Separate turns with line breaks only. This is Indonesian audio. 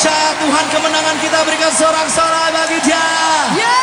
percaya Tuhan kemenangan kita, berikan sorak-sorai bagi dia.